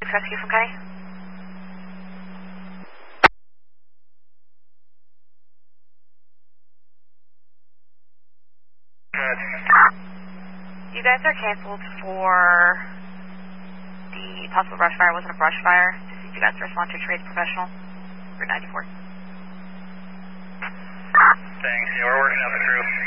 Rescue from Kenny. You guys are canceled for the possible brush fire. It wasn't a brush fire. Just need you guys to respond to trades professional. Route 94. Thanks. Yeah, we're working out the crew.